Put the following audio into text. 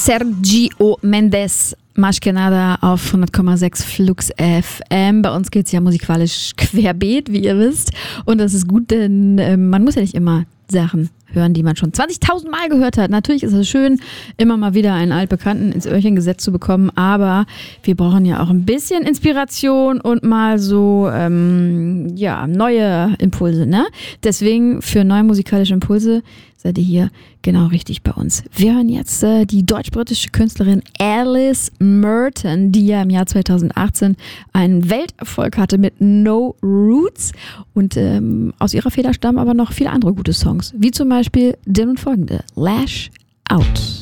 Sergio Mendes, Más que nada auf 100,6 Flux FM. Bei uns geht es ja musikalisch querbeet, wie ihr wisst. Und das ist gut, denn man muss ja nicht immer Sachen hören, die man schon 20.000 Mal gehört hat. Natürlich ist es schön, immer mal wieder einen Altbekannten ins Öhrchen gesetzt zu bekommen, aber wir brauchen ja auch ein bisschen Inspiration und mal so neue Impulse, ne? Deswegen für neue musikalische Impulse seid ihr hier genau richtig bei uns. Wir hören jetzt die deutsch-britische Künstlerin Alice Merton, die ja im Jahr 2018 einen Welterfolg hatte mit No Roots und aus ihrer Feder stammen aber noch viele andere gute Songs, wie zum Beispiel den und folgende, Lash Out.